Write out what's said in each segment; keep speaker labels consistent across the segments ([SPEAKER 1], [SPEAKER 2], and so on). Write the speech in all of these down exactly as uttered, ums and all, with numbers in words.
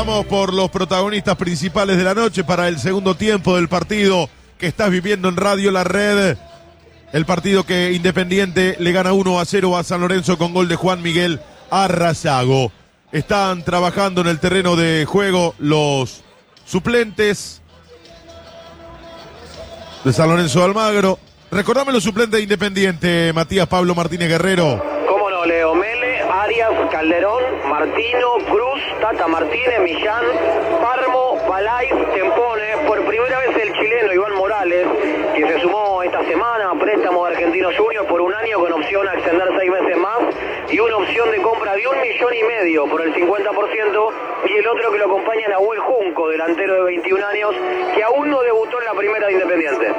[SPEAKER 1] Vamos por los protagonistas principales de la noche para el segundo tiempo del partido que estás viviendo en Radio La Red. El partido que Independiente le gana uno a cero a San Lorenzo con gol de Juan Miguel Arrazago. Están trabajando en el terreno de juego los suplentes de San Lorenzo de Almagro. Recordame los suplentes de Independiente, Matías Pablo Martínez Guerrero.
[SPEAKER 2] Cómo no, Leo. Mele, Arias, Calderón, Martino, Cruz, Tata Martínez, Millán, Parmo, Balay, Tempone. Por primera vez el chileno Iván Morales, que se sumó esta semana a préstamo de Argentinos Juniors por un año con opción a extender seis meses más y una opción de compra de un millón y medio por el cincuenta por ciento, y el otro que lo acompaña, Nahuel Junco, delantero de veintiún años, que aún no debutó en la primera de Independiente.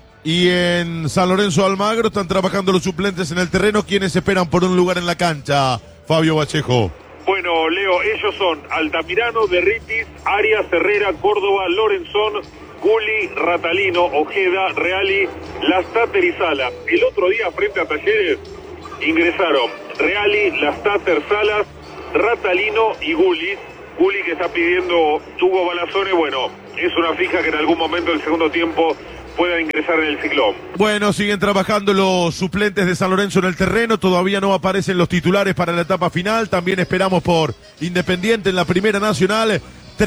[SPEAKER 1] Y en San Lorenzo de Almagro están trabajando los suplentes en el terreno. ¿Quiénes esperan por un lugar en la cancha, Fabio Vallejo?
[SPEAKER 3] Bueno, Leo, ellos son Altamirano, Derritis, Arias, Herrera, Córdoba, Lorenzón, Gulli, Ratalino, Ojeda, Reali, Lastáter y Sala. El otro día, frente a Talleres, ingresaron Reali, Lastáter, Salas, Ratalino y Gulli. Gulli, que está pidiendo Hugo Balazone, bueno, es una fija que en algún momento del segundo tiempo pueda ingresar en el ciclón.
[SPEAKER 1] Bueno, siguen trabajando los suplentes de San Lorenzo en el terreno. Todavía no aparecen los titulares para la etapa final. También esperamos por Independiente en la Primera Nacional.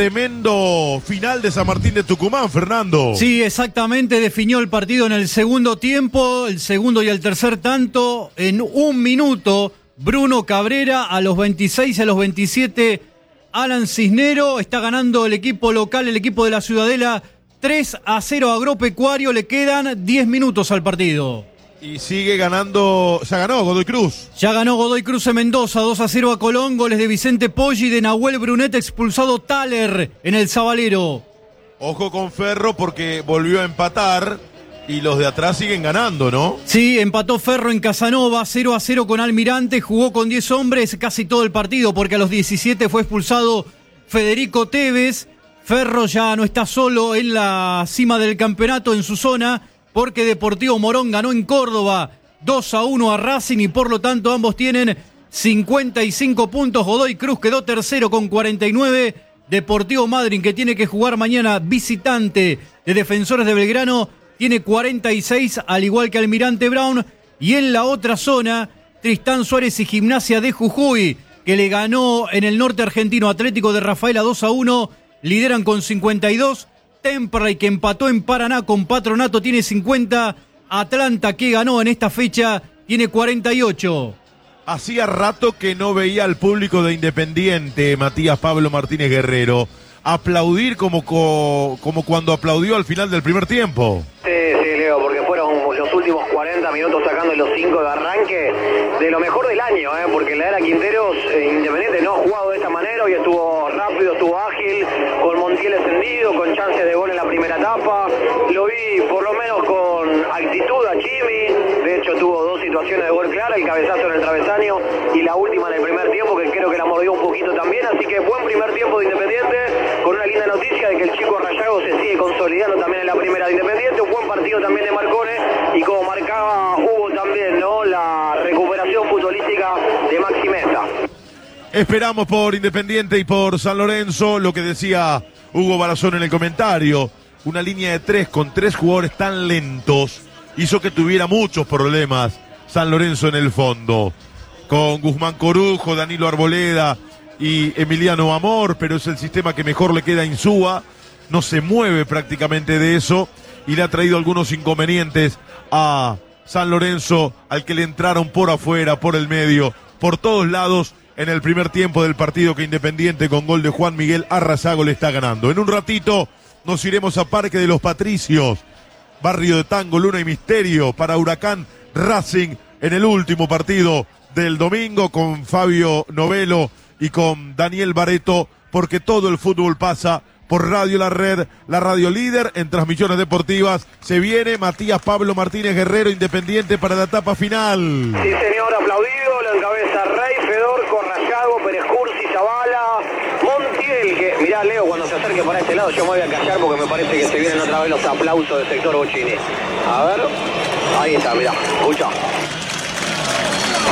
[SPEAKER 1] Tremendo final de San Martín de Tucumán, Fernando.
[SPEAKER 4] Sí, exactamente. Definió el partido en el segundo tiempo, el segundo y el tercer tanto. En un minuto, Bruno Cabrera, a los veintiséis, a los veintisiete, Alan Cisnero. Está ganando el equipo local, el equipo de la Ciudadela, tres a cero a Agropecuario. Le quedan diez minutos al partido.
[SPEAKER 1] Y sigue ganando, ya ganó Godoy Cruz.
[SPEAKER 4] Ya ganó Godoy Cruz en Mendoza, dos a cero a Colón. Goles de Vicente Poggi, de Nahuel Brunet, expulsado Thaler en el Sabalero.
[SPEAKER 1] Ojo con Ferro porque volvió a empatar y los de atrás siguen ganando, ¿no?
[SPEAKER 4] Sí, empató Ferro en Casanova, cero a cero con Almirante. Jugó con diez hombres casi todo el partido porque a los diecisiete fue expulsado Federico Tevez. Ferro ya no está solo en la cima del campeonato en su zona, porque Deportivo Morón ganó en Córdoba dos a uno a Racing y por lo tanto ambos tienen cincuenta y cinco puntos. Godoy Cruz quedó tercero con cuarenta y nueve. Deportivo Madryn, que tiene que jugar mañana visitante de Defensores de Belgrano, tiene cuarenta y seis, al igual que Almirante Brown. Y en la otra zona, Tristán Suárez y Gimnasia de Jujuy, que le ganó en el norte argentino Atlético de Rafaela dos a uno. Lideran con cincuenta y dos. Temperley, que empató en Paraná con Patronato, tiene cincuenta. Atlanta, que ganó en esta fecha, tiene cuarenta y ocho.
[SPEAKER 1] Hacía rato que no veía al público de Independiente, Matías Pablo Martínez Guerrero, aplaudir como, como cuando aplaudió al final del primer tiempo.
[SPEAKER 2] Sí, sí, Leo, porque fueron los últimos cuarenta minutos sacando los cinco de arranque de lo mejor del año, ¿eh? Porque en la era Quinteros, eh, Independiente no ha jugado de esta manera, hoy estuvo rápido, estuvo ágil, con Montiel encendido, con chances de gol en la primera etapa. Lo vi por lo menos con actitud a Chimi, de hecho tuvo dos situaciones de gol clara, el cabezazo en el travesaño y la última en el primer tiempo, que creo que la mordió un poquito también, así que buen primer tiempo de Independiente, con una linda noticia de que el chico Arrayago se sigue consolidando también en la primera de Independiente. Un buen partido también de Marcone, y como marcaba Hugo también, ¿no?, la recuperación futbolística de Maxi Mesa.
[SPEAKER 1] Esperamos por Independiente y por San Lorenzo, lo que decía Hugo Balazón en el comentario, una línea de tres con tres jugadores tan lentos hizo que tuviera muchos problemas San Lorenzo en el fondo, con Guzmán Corujo, Danilo Arboleda y Emiliano Amor, pero es el sistema que mejor le queda a Insúa, no se mueve prácticamente de eso y le ha traído algunos inconvenientes a San Lorenzo, al que le entraron por afuera, por el medio, por todos lados en el primer tiempo del partido, que Independiente con gol de Juan Miguel Arrazago le está ganando. En un ratito nos iremos a Parque de los Patricios, barrio de Tango, Luna y Misterio, para Huracán Racing en el último partido del domingo, con Fabio Novelo y con Daniel Barreto, porque todo el fútbol pasa por Radio La Red, la radio líder en transmisiones deportivas. Se viene Matías Pablo Martínez Guerrero, Independiente, para la etapa final.
[SPEAKER 2] Sí, señor, aplaudido, lo encabeza Rey, Fedor, Corrayago, Pérez Cursi, Zavala, Montiel, que, mirá, Leo, cuando se acerque para este lado yo me voy a callar porque me parece que se vienen otra vez los aplausos del sector Bocini. A ver, ahí está, mirá, escucha.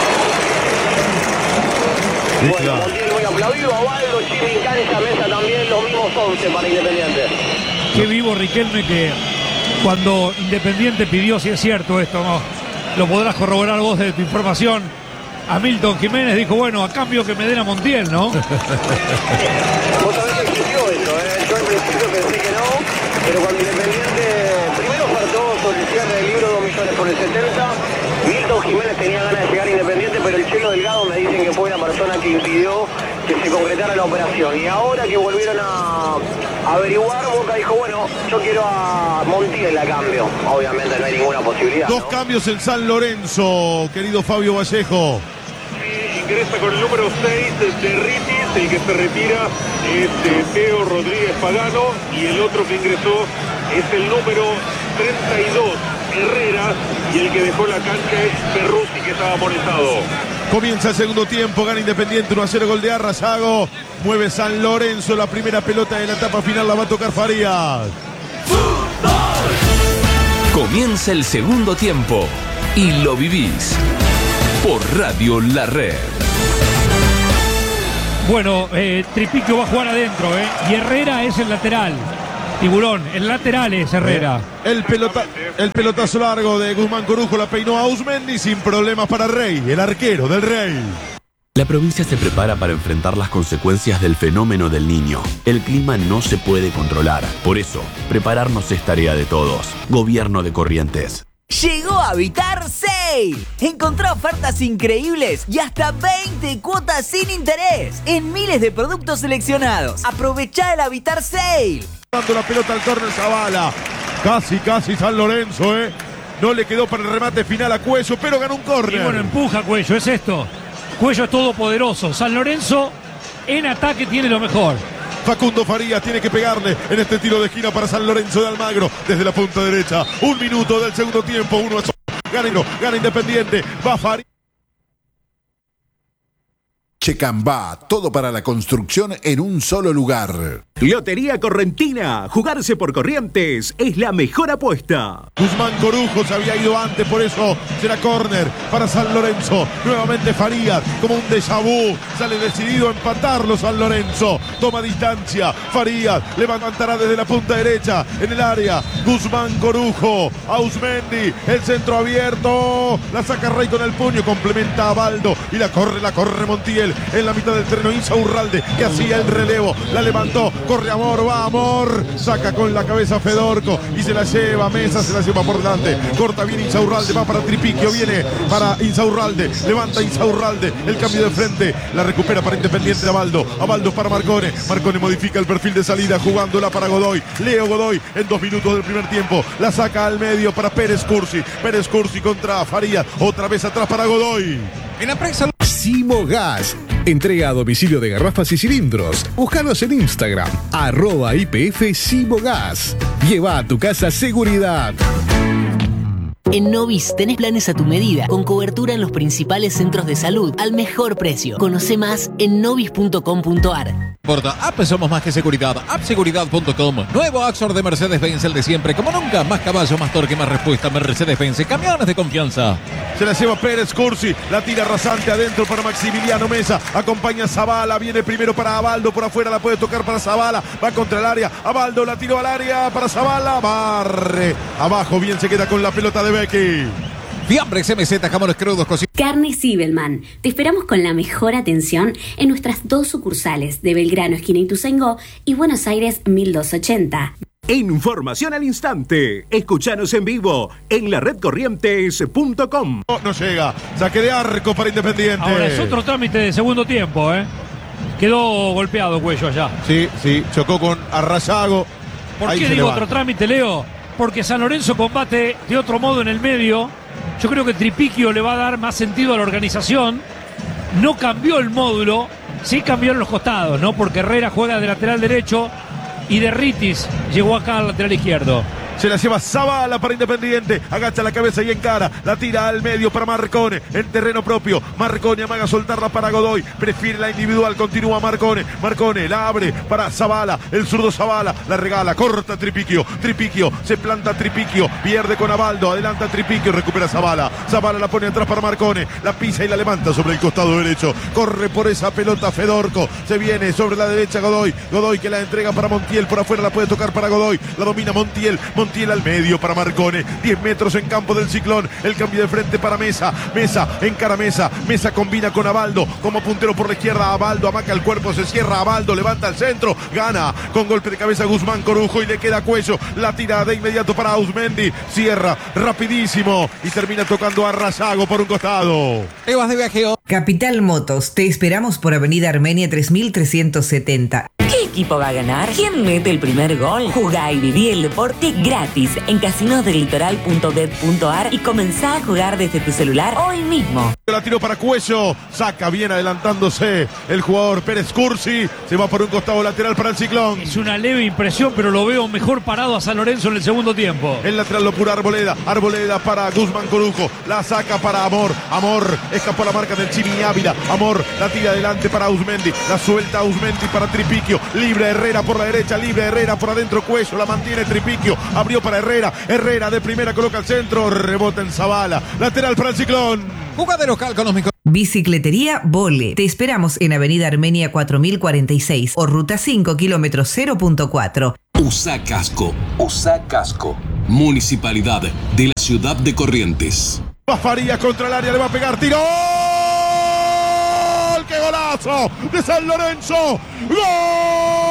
[SPEAKER 1] Sí,
[SPEAKER 2] bueno,
[SPEAKER 1] claro.
[SPEAKER 2] Montiel muy aplaudido, Avaldo, Chimi, Can, esa mesa también, los nuevos once para Independiente.
[SPEAKER 5] Qué vivo Riquelme, que cuando Independiente pidió, si es cierto esto, ¿no? Lo podrás corroborar vos de tu información. A Milton Jiménez dijo, bueno, a cambio que me den a Montiel, ¿no?
[SPEAKER 2] Vos sabés que existió eso, ¿eh? Yo al principio pensé que no, pero cuando Independiente primero ofertó sobre el cierre del libro dos millones por el setenta, Milton Jiménez tenía ganas de llegar a Independiente, pero el Chelo Delgado me dicen que fue la persona que impidió que se concretara la operación. Y ahora que volvieron a averiguar, Boca dijo, bueno, yo quiero a Montiel a cambio. Obviamente no hay ninguna posibilidad.
[SPEAKER 1] Dos
[SPEAKER 2] ¿no?
[SPEAKER 1] cambios en San Lorenzo, querido Fabio Vallejo.
[SPEAKER 3] Ingresa con el número seis de Ritis, el que se retira es eh, Teo Rodríguez Pagano, y el otro que ingresó es el número treinta y dos, Herrera, y el que dejó la cancha es Perruzzi, que estaba amonestado.
[SPEAKER 1] Comienza el segundo tiempo, gana Independiente uno a cero, gol de Arrayago. Mueve San Lorenzo, la primera pelota de la etapa final la va a tocar Farías.
[SPEAKER 6] Comienza el segundo tiempo y lo vivís por Radio La Red.
[SPEAKER 5] Bueno, eh, Tripiquio va a jugar adentro, ¿eh? Y Herrera es el lateral. Tiburón, el lateral es Herrera.
[SPEAKER 1] El, pelota, el pelotazo largo de Guzmán Corujo la peinó a Ausmendi sin problemas para Rey, el arquero del Rey.
[SPEAKER 7] La provincia se prepara para enfrentar las consecuencias del fenómeno del Niño. El clima no se puede controlar. Por eso, prepararnos es tarea de todos. Gobierno de Corrientes.
[SPEAKER 8] Llegó Habitar Sale. Encontrá ofertas increíbles y hasta veinte cuotas sin interés en miles de productos seleccionados. Aprovechá el Habitar Sale.
[SPEAKER 1] Dando la pelota al córner Zavala. Casi, casi San Lorenzo, ¿eh? No le quedó para el remate final a Cuello, pero ganó un córner.
[SPEAKER 5] Y bueno, empuja Cuello, es esto. Cuello es todopoderoso. San Lorenzo en ataque tiene lo mejor.
[SPEAKER 1] Facundo Farías tiene que pegarle en este tiro de esquina para San Lorenzo de Almagro desde la punta derecha. Un minuto del segundo tiempo, uno a cero. Gana, gana Independiente, va Farías.
[SPEAKER 9] Checambá, todo para la construcción en un solo lugar.
[SPEAKER 10] Lotería Correntina, jugarse por Corrientes es la mejor apuesta.
[SPEAKER 1] Guzmán Corujo se había ido antes, por eso será córner para San Lorenzo. Nuevamente Farías, como un déjà vu, sale decidido a empatarlo San Lorenzo. Toma distancia, Farías levantará desde la punta derecha en el área. Guzmán Corujo, Ausmendi, el centro abierto, la saca Rey con el puño, complementa a Baldo y la corre, la corre Montiel. En la mitad del terreno Insaurralde, que hacía el relevo, la levantó, corre Amor, va Amor, saca con la cabeza Fedorco y se la lleva Mesa, se la lleva por delante, corta bien Insaurralde, va para Tripiquio, viene para Insaurralde, levanta Insaurralde, el cambio de frente, la recupera para Independiente de Abaldo, Abaldo para Marcone, Marcone modifica el perfil de salida, jugándola para Godoy, Leo Godoy en dos minutos del primer tiempo, la saca al medio para Pérez Cursi, Pérez Cursi contra Farías, otra vez atrás para Godoy.
[SPEAKER 11] En la prensa Simogas, entrega a domicilio de garrafas y cilindros. Búscanos en Instagram, arroba I P F Simogas. Lleva a tu casa seguridad.
[SPEAKER 12] En Novis tenés planes a tu medida, con cobertura en los principales centros de salud, al mejor precio. Conoce más en novis punto com punto ar.
[SPEAKER 13] App somos más que seguridad. app seguridad punto com. Nuevo Axor de Mercedes-Benz, el de siempre. Como nunca, más caballo, más torque, más respuesta. Mercedes-Benz, camiones de confianza.
[SPEAKER 1] Se la lleva Pérez Cursi, la tira rasante adentro para Maximiliano Mesa. Acompaña a Zavala, viene primero para Abaldo, por afuera la puede tocar para Zavala. Va contra el área, Abaldo la tiró al área para Zavala. Barre, abajo, bien se queda con la pelota de Becky.
[SPEAKER 13] Fiambres M Z, jamones crudos, cocidos.
[SPEAKER 14] Carne Zibelman. Te esperamos con la mejor atención en nuestras dos sucursales de Belgrano, esquina Ituzaingó, y Buenos Aires, mil doscientos ochenta.
[SPEAKER 10] Información al instante. Escuchanos en vivo en la red corrientes punto com.
[SPEAKER 1] No, no llega. Saque de arco para Independiente.
[SPEAKER 5] Ahora es otro trámite de segundo tiempo, ¿eh? Quedó golpeado Cuello allá.
[SPEAKER 1] Sí, sí, chocó con Arrayago.
[SPEAKER 5] ¿Por
[SPEAKER 1] Ahí
[SPEAKER 5] qué digo otro trámite, Leo? Porque San Lorenzo combate de otro modo en el medio. Yo creo que Tripiquio le va a dar más sentido a la organización. No cambió el módulo, sí cambió en los costados, ¿no? Porque Herrera juega de lateral derecho y de Ritis llegó acá al lateral izquierdo.
[SPEAKER 1] Se la lleva Zavala para Independiente. Agacha la cabeza y encara. La tira al medio para Marcone. En terreno propio. Marcone amaga a soltarla para Godoy. Prefiere la individual. Continúa Marcone. Marcone la abre para Zavala. El zurdo Zavala. La regala. Corta Tripiquio. Tripiquio. Se planta Tripiquio. Pierde con Abaldo. Adelanta Tripiquio. Recupera Zavala. Zavala la pone atrás para Marcone. La pisa y la levanta sobre el costado derecho. Corre por esa pelota Fedorco. Se viene sobre la derecha Godoy. Godoy que la entrega para Montiel. Por afuera la puede tocar para Godoy. La domina Montiel. Montiel al medio para Marcone. diez metros en campo del Ciclón. El cambio de frente para Mesa. Mesa encara Mesa. Mesa combina con Abaldo. Como puntero por la izquierda. Abaldo amaca el cuerpo. Se cierra. Abaldo levanta el centro. Gana con golpe de cabeza Guzmán Corujo. Y le queda Cuello. La tira de inmediato para Ausmendi. Cierra rapidísimo. Y termina tocando a Razago por un costado.
[SPEAKER 13] Te vas de viajeo.
[SPEAKER 15] Capital Motos. Te esperamos por Avenida Armenia tres mil trescientos setenta.
[SPEAKER 16] ¿Qué equipo va a ganar? ¿Quién mete el primer gol? Jugá y viví el deporte gratis en casinos del litoral punto bet punto ar y comenzá a jugar desde tu celular hoy mismo.
[SPEAKER 1] La tiró para Cuello. Saca bien adelantándose el jugador Pérez Cursi. Se va por un costado lateral para el Ciclón.
[SPEAKER 5] Es una leve impresión, pero lo veo mejor parado a San Lorenzo en el segundo tiempo.
[SPEAKER 1] El lateral lo pura Arboleda. Arboleda para Guzmán Corujo. La saca para Amor. Amor escapó la marca del Chimi Ávila. Amor la tira adelante para Ausmendi. La suelta Ausmendi para Tripiquio. Libre Herrera por la derecha. Libre Herrera por adentro. Cuello la mantiene Tripiquio. Abrió para Herrera. Herrera de primera coloca el centro. Rebota en Zavala. Lateral para el Ciclón.
[SPEAKER 13] Jugada local con los micro.
[SPEAKER 15] Bicicletería Vole. Te esperamos en Avenida Armenia cuatro mil cuarenta y seis o Ruta cinco, kilómetro cero punto cuatro.
[SPEAKER 6] Usa casco. Usa casco. Municipalidad de la ciudad de Corrientes.
[SPEAKER 1] Va Farías contra el área. Le va a pegar. ¡Tiro! ¡Qué golazo de San Lorenzo! ¡Gol!